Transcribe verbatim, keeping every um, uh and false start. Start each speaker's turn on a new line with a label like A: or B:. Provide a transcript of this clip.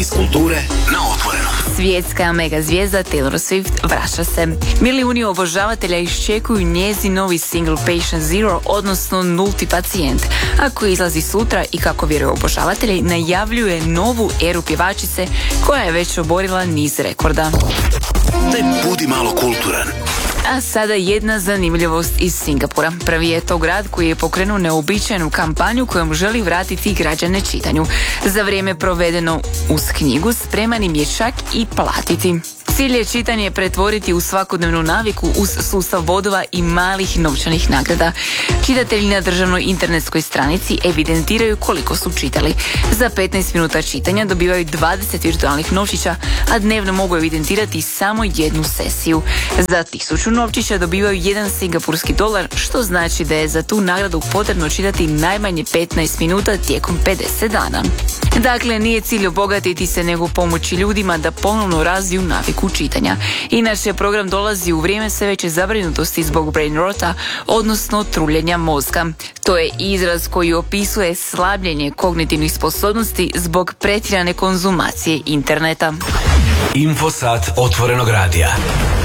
A: iz kulture na Otvorenom.
B: Svjetska mega zvijezda Taylor Swift vraća se. Milijuni obožavatelja iščekuju njezin novi single Patient Zero, odnosno Nulti pacijent, a koji izlazi sutra i, kako vjeruju obožavatelji, najavljuje novu eru pjevačice koja je već oborila niz rekorda.
A: Te budi malo kulturan.
B: A sada jedna zanimljivost iz Singapura. Prvi je to grad koji je pokrenuo neobičajnu kampanju kojom želi vratiti građane čitanju. Za vrijeme provedeno uz knjigu spreman im je čak i platiti. Cilj je čitanje pretvoriti u svakodnevnu naviku uz sustav bodova i malih novčanih nagrada. Čitatelji na državnoj internetskoj stranici evidentiraju koliko su čitali. Za petnaest minuta čitanja dobivaju dvadeset virtualnih novčića, a dnevno mogu evidentirati samo jednu sesiju. Za tisuću novčića dobivaju jedan singapurski dolar, što znači da je za tu nagradu potrebno čitati najmanje petnaest minuta tijekom pedeset dana. Dakle, nije cilj obogatiti se, nego pomoći ljudima da ponovno razviju naviku čitanja. Inače, program dolazi u vrijeme sve veće zabrinutosti zbog brain rota, odnosno truljenja mozga. To je izraz koji opisuje slabljenje kognitivnih sposobnosti zbog pretjerane konzumacije interneta.
A: Infosat Otvorenog radija.